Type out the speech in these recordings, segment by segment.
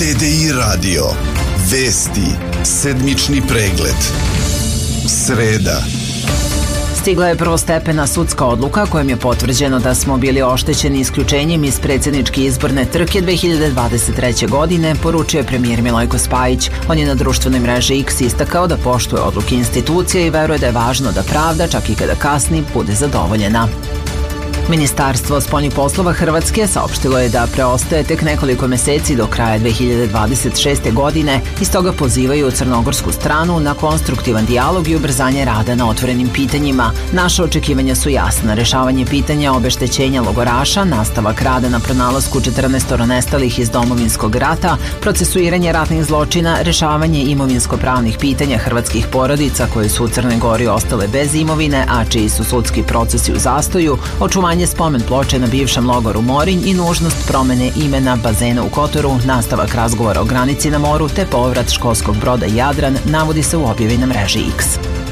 TDI radio. Vesti. Sedmični pregled. Sreda. Stigla je prvostepena sudska odluka kojom je potvrđeno da smo bili oštećeni isključenjem iz predsjedničke izborne trke 2023. godine, poručio je premijer Milojko Spajić. On je na društvenoj mreži X istakao da poštuje odluke institucije i veruje da je važno da pravda, čak i kada kasni, bude zadovoljena. Ministarstvo spoljnih poslova Hrvatske saopštilo je da preostaje tek nekoliko meseci do kraja 2026. godine i stoga pozivaju crnogorsku stranu na konstruktivan dijalog i ubrzanje rada na otvorenim pitanjima. Naša očekivanja su jasna: rešavanje pitanja obeštećenja logoraša, nastavak rada na pronalasku 14 nestalih iz Domovinskog rata, procesuiranje ratnih zločina, rešavanje imovinsko-pravnih pitanja hrvatskih porodica koje su u Crnoj Gori ostale bez imovine, a čiji su sudski procesi u zastoju, očuvanje spomen ploče na bivšem logoru Morinj i nužnost promene imena bazena u Kotoru, nastavak razgovora o granici na moru te povrat školskog broda Jadran, navodi se u objavi na mreži X.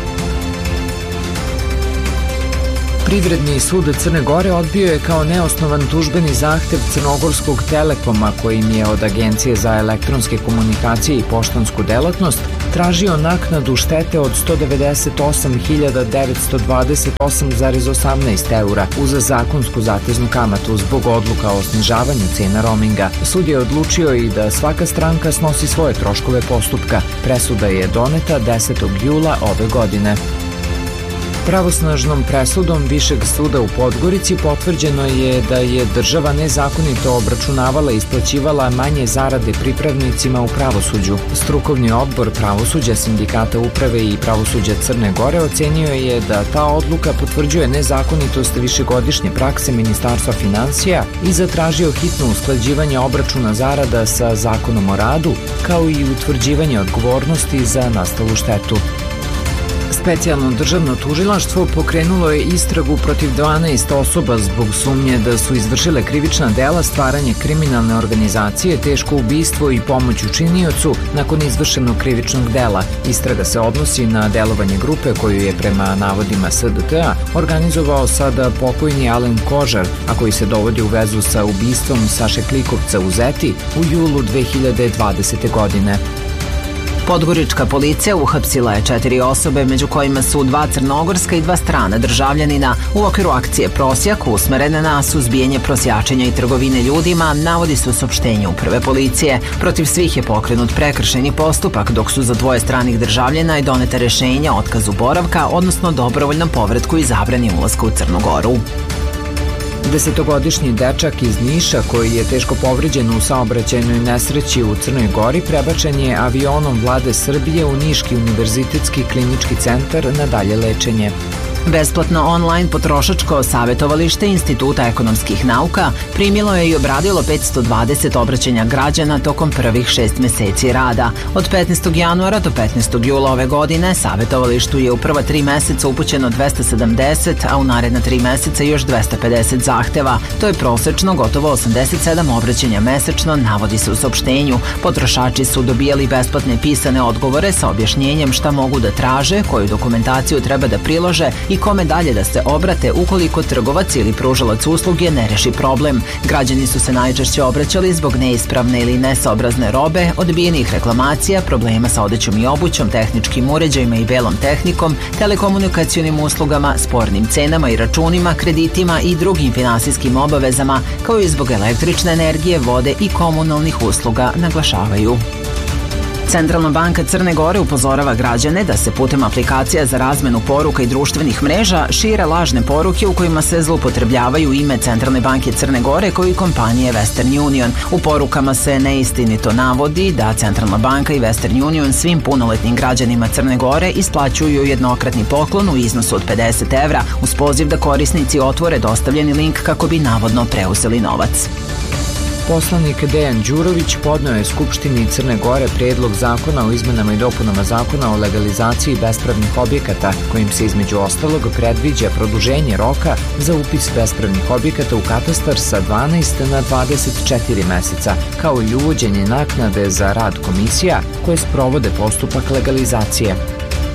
Privredni sud Crne Gore odbio je kao neosnovan tužbeni zahtev Crnogorskog Telekoma, kojim je od Agencije za elektronske komunikacije i poštansku delatnost tražio naknadu štete od 198.928,18 eura uz zakonsku zateznu kamatu zbog odluka o snižavanju cena roaminga. Sud je odlučio i da svaka stranka snosi svoje troškove postupka. Presuda je doneta 10. jula ove godine. Pravosnažnom presudom Višeg suda u Podgorici potvrđeno je da je država nezakonito obračunavala i isplaćivala manje zarade pripravnicima u pravosuđu. Strukovni odbor pravosuđa Sindikata uprave i pravosuđa Crne Gore ocenio je da ta odluka potvrđuje nezakonitost višegodišnje prakse Ministarstva finansija i zatražio hitno usklađivanje obračuna zarada sa Zakonom o radu, kao i utvrđivanje odgovornosti za nastalu štetu. Specijalno državno tužilaštvo pokrenulo je istragu protiv 12 osoba zbog sumnje da su izvršile krivična dela stvaranje kriminalne organizacije, teško ubistvo i pomoć učiniocu nakon izvršenog krivičnog dela. Istraga se odnosi na delovanje grupe koju je prema navodima SDT-a organizovao sada pokojni Alen Kožar, a koji se dovodi u vezu sa ubistvom Saše Klikovca u Zeti u julu 2020. godine. Podgorička policija uhapsila je 4 osobe, među kojima su 2 crnogorska i 2 strana državljanina u okviru akcije Prosjak usmerene na suzbijanje prosjačenja i trgovine ljudima, navodi se u saopštenju Uprave policije. Protiv svih je pokrenut prekršajni postupak, dok su za 2 stranih državljana i doneta rešenja o otkazu boravka, odnosno dobrovoljnom povratku i zabrani ulaska u Crnu Goru. 10-godišnji dečak iz Niša koji je teško povređen u saobraćajnoj nesreći u Crnoj Gori prebačen je avionom Vlade Srbije u Niški univerzitetski klinički centar na dalje lečenje. Besplatno online potrošačko savjetovalište Instituta ekonomskih nauka primilo je i obradilo 520 obraćanja građana tokom prvih 6 meseci rada. Od 15. januara do 15. jula ove godine savjetovalištu je u prva 3 meseca upućeno 270, a u naredna 3 meseca još 250 zahteva. To je prosečno gotovo 87 obraćanja mesečno, navodi se u saopštenju. Potrošači su dobijali besplatne pisane odgovore sa objašnjenjem šta mogu da traže, koju dokumentaciju treba da prilože i kome dalje da se obrate ukoliko trgovac ili pružalac usluge ne reši problem. Građani su se najčešće obraćali zbog neispravne ili nesaobrazne robe, odbijenih reklamacija, problema sa odećom i obućom, tehničkim uređajima i belom tehnikom, telekomunikacionim uslugama, spornim cenama i računima, kreditima i drugim finansijskim obavezama, kao i zbog električne energije, vode i komunalnih usluga, naglašavaju. Centralna banka Crne Gore upozorava građane da se putem aplikacija za razmenu poruka i društvenih mreža šire lažne poruke u kojima se zloupotrebljavaju ime Centralne banke Crne Gore kao i kompanije Western Union. U porukama se neistinito navodi da Centralna banka i Western Union svim punoletnim građanima Crne Gore isplaćuju jednokratni poklon u iznosu od 50 evra uz poziv da korisnici otvore dostavljeni link kako bi navodno preuzeli novac. Poslanik Dejan Đurović podneo je Skupštini Crne Gore predlog zakona o izmenama i dopunama zakona o legalizaciji bespravnih objekata, kojim se između ostalog predviđa produženje roka za upis bespravnih objekata u katastar sa 12 na 24 meseca, kao i uvođenje naknade za rad komisija koje sprovode postupak legalizacije.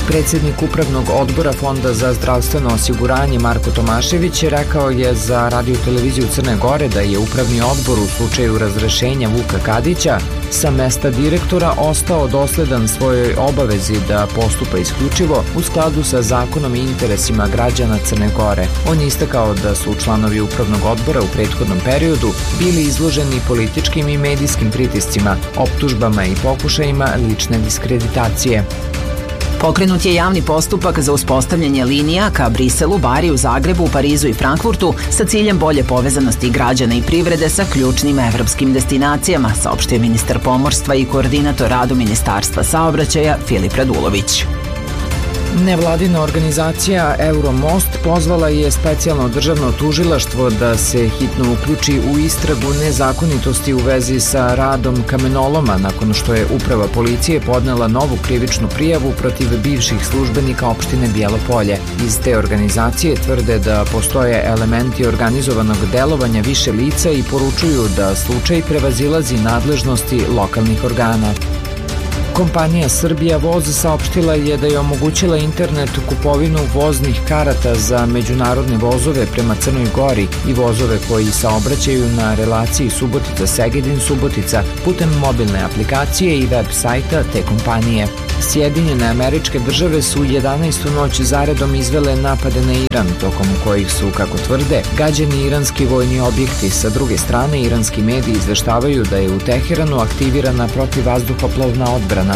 Predsjednik Upravnog odbora Fonda za zdravstveno osiguranje Marko Tomašević rekao je za Radio televiziju Crne Gore da je Upravni odbor u slučaju razrešenja Vuka Kadića sa mesta direktora ostao dosledan svojoj obavezi da postupa isključivo u skladu sa zakonom i interesima građana Crne Gore. On je istakao da su članovi Upravnog odbora u prethodnom periodu bili izloženi političkim i medijskim pritiscima, optužbama i pokušajima lične diskreditacije. Pokrenut je javni postupak za uspostavljanje linija ka Briselu, Bariju, Zagrebu, Parizu i Frankfurtu sa ciljem bolje povezanosti građana i privrede sa ključnim evropskim destinacijama, saopštio ministar pomorstva i koordinator radu Ministarstva saobraćaja Filip Radulović. Nevladina organizacija Euromost pozvala je specijalno državno tužilaštvo da se hitno uključi u istragu nezakonitosti u vezi sa radom kamenoloma nakon što je uprava policije podnela novu krivičnu prijavu protiv bivših službenika opštine Bijelo Polje. Iz te organizacije tvrde da postoje elementi organizovanog delovanja više lica i poručuju da slučaj prevazilazi nadležnosti lokalnih organa. Kompanija Srbija Voz saopštila je da je omogućila internet kupovinu voznih karata za međunarodne vozove prema Crnoj Gori i vozove koji saobraćaju na relaciji Subotica-Segedin-Subotica putem mobilne aplikacije i web sajta te kompanije. Sjedinjene Američke Države su 11. noć zaredom izvele napade na Iran, tokom kojih su, kako tvrde, gađani iranski vojni objekti. Sa druge strane, iranski mediji izveštavaju da je u Teheranu aktivirana protivvazduhoplovna odbrana.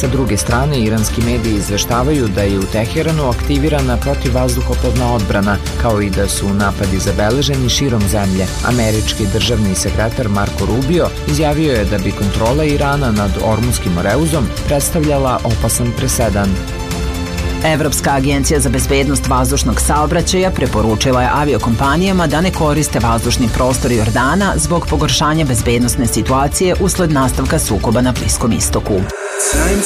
Kao i da su napadi zabeleženi širom zemlje. Američki državni sekretar Marko Rubio izjavio je da bi kontrola Irana nad Ormunskim Moreuzom predstavljala opasan presedan. Evropska agencija za bezbednost vazdušnog saobraćaja preporučila je aviokompanijama da ne koriste vazdušni prostor Jordana zbog pogoršanja bezbednosne situacije usled nastavka sukoba na Bliskom istoku.